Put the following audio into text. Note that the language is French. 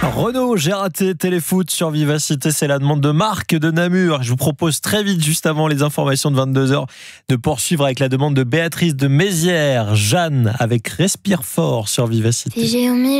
Renaud, j'ai raté Téléfoot sur Vivacité, c'est la demande de Marc de Namur. Je vous propose très vite, juste avant les informations de 22h, de poursuivre avec la demande de Béatrice de Mézières. Jeanne avec Respire fort sur Vivacité. Si j'ai omis